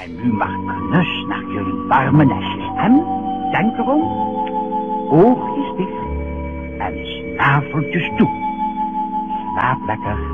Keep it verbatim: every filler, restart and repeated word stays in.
En nu mag knus naar jullie warme nestjes. En denk erom, oogjes dicht en snaveltjes toe. Slaap lekker.